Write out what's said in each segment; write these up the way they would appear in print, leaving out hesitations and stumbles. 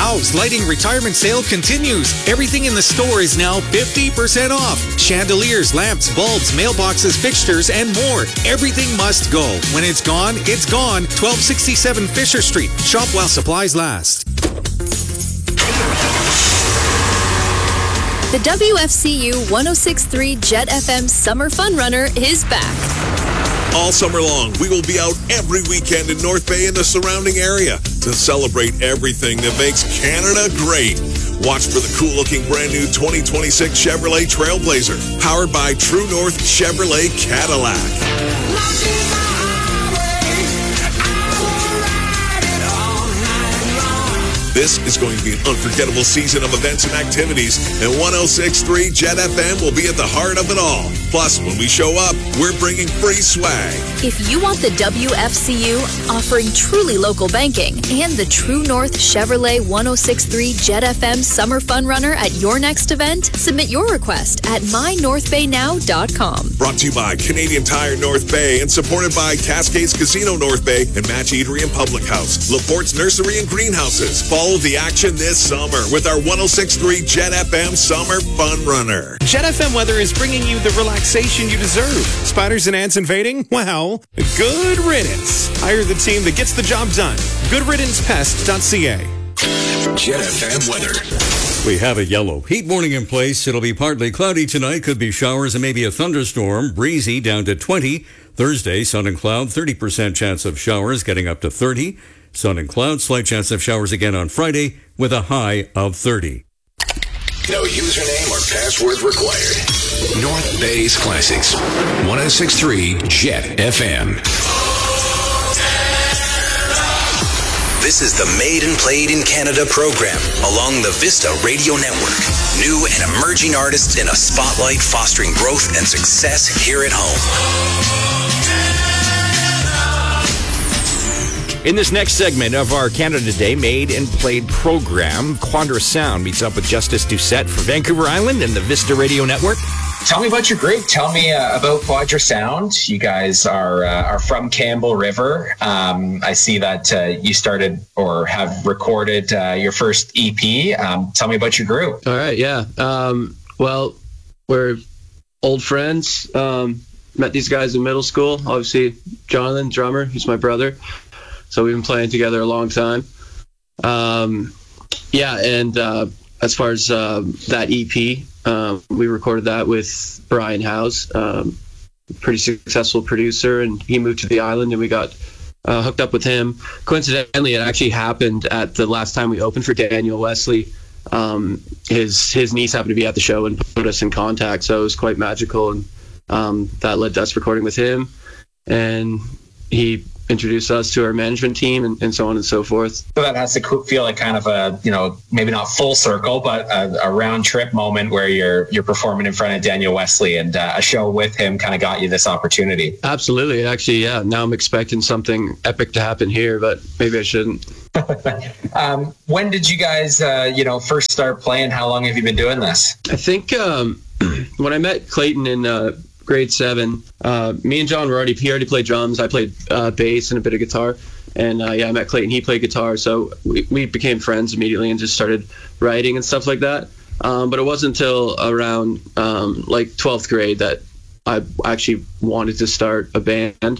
Howe's lighting retirement sale continues. Everything in the store is now 50% off. Chandeliers, lamps, bulbs, mailboxes, fixtures, and more. Everything must go. When it's gone, it's gone. 1267 Fisher Street. Shop while supplies last. The WFCU 106.3 Jet FM Summer Fun Runner is back. All summer long, we will be out every weekend in North Bay and the surrounding area to celebrate everything that makes Canada great. Watch for the cool-looking brand new 2026 Chevrolet Trailblazer, powered by True North Chevrolet Cadillac. This is going to be an unforgettable season of events and activities, and 106.3 Jet FM will be at the heart of it all. Plus, when we show up, we're bringing free swag. If you want the WFCU offering truly local banking and the True North Chevrolet 106.3 Jet FM Summer Fun Runner at your next event, submit your request at mynorthbaynow.com. Brought to you by Canadian Tire North Bay and supported by Cascades Casino North Bay and Match Eatery and Public House, Laporte's Nursery and Greenhouses. Follow the action this summer with our 106.3 Jet FM Summer Fun Runner. Jet FM weather is bringing you the relaxation you deserve. Spiders and ants invading? Well, good riddance. Hire the team that gets the job done. GoodRiddancePest.ca. Jet FM weather. We have a yellow heat warning in place. It'll be partly cloudy tonight. Could be showers and maybe a thunderstorm. Breezy down to 20. Thursday, sun and cloud, 30% chance of showers, getting up to 30. Sun and cloud, slight chance of showers again on Friday with a high of 30. No username or password required. North Bay's Classics. 106.3 Jet FM. This is the Made and Played in Canada program along the Vista Radio Network. New and emerging artists in a spotlight fostering growth and success here at home. In this next segment of our Canada Day Made and Played program, Quandra Sound meets up with Justice Doucette for Vancouver Island and the Vista Radio Network. Tell me about your group. Tell me about Quandra Sound. You guys are from Campbell River. I see that you started or have recorded your first EP. Tell me about your group. All right, yeah. Well, we're old friends. Met these guys in middle school. Obviously, Jonathan, drummer, he's my brother. So we've been playing together a long time. And as far as that EP, we recorded that with Brian House, pretty successful producer, and he moved to the island and we got hooked up with him. Coincidentally, it actually happened at the last time we opened for Daniel Wesley. His niece happened to be at the show and put us in contact, so it was quite magical, and that led to us recording with him, and he introduced us to our management team and so on and so forth. So that has to feel like kind of a, maybe not full circle, but a round trip moment where you're performing in front of Daniel Wesley, and a show with him kind of got you this opportunity. Absolutely. Actually, yeah. Now I'm expecting something epic to happen here, but maybe I shouldn't. When did you guys, first start playing? How long have you been doing this? I think when I met Clayton in grade 7, me and John he already played drums. I played bass and a bit of guitar, and I met Clayton. He played guitar, so we became friends immediately and just started writing and stuff like that. But it wasn't until around 12th grade that I actually wanted to start a band.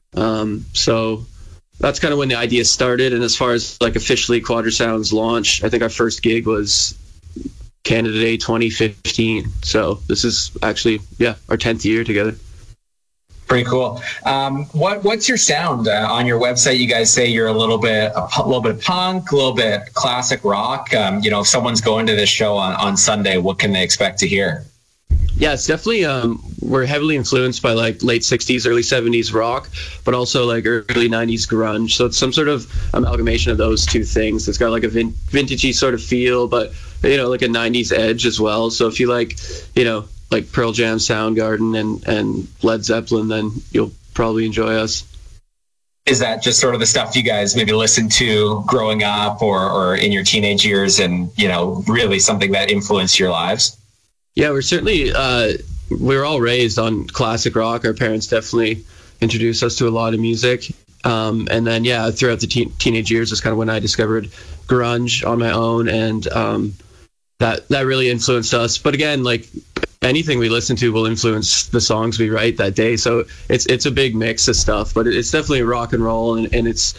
So that's kind of when the idea started. And as far as officially Quandra Sound's launch, I think our first gig was Canada Day 2015. So this is actually, our 10th year together. Pretty cool. What's your sound on your website? You guys say you're a little bit punk, a little bit classic rock. If someone's going to this show on Sunday, what can they expect to hear? Yeah, it's definitely, we're heavily influenced by late 60s, early 70s rock, but also early 90s grunge. So it's some sort of amalgamation of those two things. It's got a vintagey sort of feel, but a 90s edge as well. So if you like Pearl Jam, Soundgarden, and Led Zeppelin, then you'll probably enjoy us. Is that just sort of the stuff you guys maybe listened to growing up or in your teenage years, and really something that influenced your lives? Yeah, we're certainly we were all raised on classic rock. Our parents definitely introduced us to a lot of music, And then, yeah, throughout the teenage years is kind of when I discovered grunge on my own, and that really influenced us. But again, like anything we listen to will influence the songs we write that day. So it's a big mix of stuff, but it's definitely rock and roll, and it's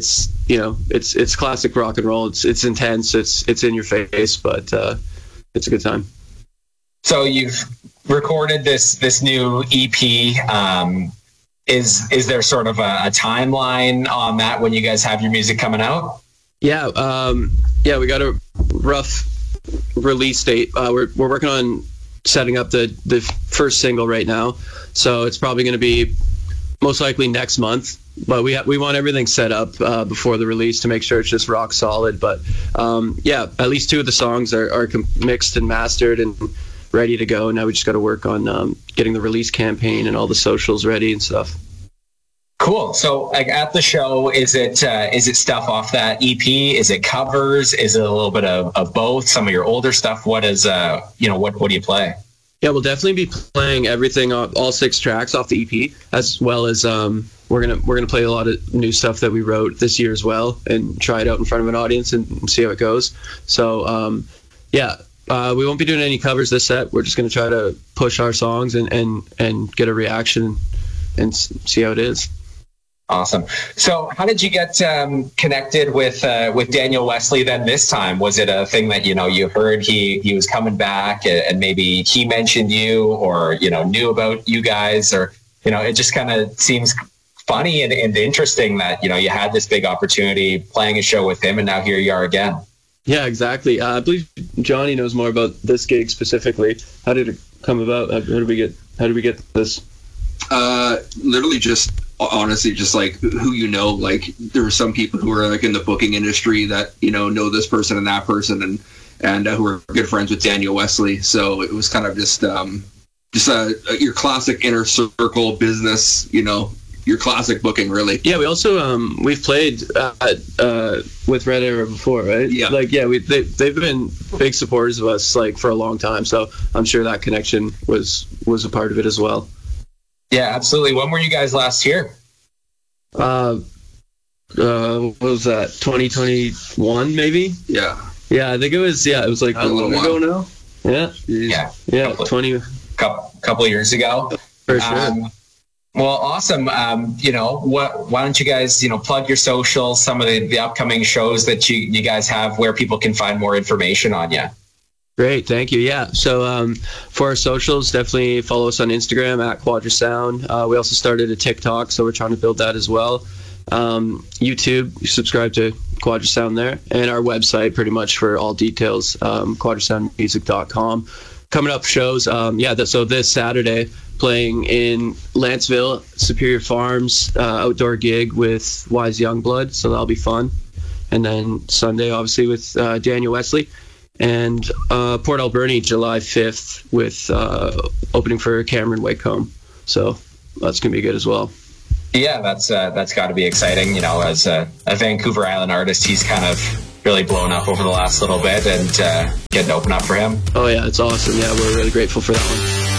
classic rock and roll. It's intense. It's in your face, but it's a good time. So you've recorded this new EP. Is there sort of a timeline on that when you guys have your music coming out? Yeah, we got a rough release date. We're working on setting up the first single right now, so it's probably going to be most likely next month. But we want everything set up before the release to make sure it's just rock solid. But at least 2 of the songs are mixed and mastered and ready to go. Now we just got to work on getting the release campaign and all the socials ready and stuff. Cool. So, like at the show, is it stuff off that EP? Is it covers? Is it a little bit of both? Some of your older stuff? What is what do you play? Yeah, we'll definitely be playing everything, all 6 tracks off the EP, as well as we're gonna play a lot of new stuff that we wrote this year as well, and try it out in front of an audience and see how it goes. So we won't be doing any covers this set. We're just gonna try to push our songs and get a reaction and see how it is. Awesome. So how did you get connected with Daniel Wesley then this time? Was it a thing that, you heard he was coming back and maybe he mentioned you, or, knew about you guys, or, it just kind of seems funny and interesting that, you had this big opportunity playing a show with him, and now here you are again. Yeah, exactly. I believe Johnny knows more about this gig specifically. How did it come about? How did we get this? Literally just like who like there are some people who are like in the booking industry that know this person and that person and who are good friends with Daniel Wesley, so it was kind of just your classic inner circle business, your classic booking, really. Yeah, we also we've played with Red Arrow before, right? Yeah, they've been big supporters of us like for a long time, so I'm sure that connection was a part of it as well. Yeah, absolutely. When were you guys last here? What was that? 2021, maybe? Yeah. Yeah, I think it was. Yeah, it was like a little ago now. Yeah. Jeez. Yeah. Couple of years ago. For sure. Well, awesome. Why don't you guys, plug your socials, some of the upcoming shows that you guys have, where people can find more information on you. Great, thank you. Yeah, so for our socials, definitely follow us on Instagram at Quadrasound. We also started a TikTok, so we're trying to build that as well. YouTube, subscribe to Quadrasound there, and our website pretty much for all details, quadrasoundmusic.com. Coming up shows, so this Saturday, playing in Lanceville, Superior Farms, outdoor gig with Wise Youngblood, so that'll be fun. And then Sunday, obviously, with Daniel Wesley. And Port Alberni, July 5th, with opening for Cameron Wakecombe. So that's going to be good as well. Yeah, that's got to be exciting. As a Vancouver Island artist, he's kind of really blown up over the last little bit, and getting to open up for him. Oh, yeah, it's awesome. Yeah, we're really grateful for that one.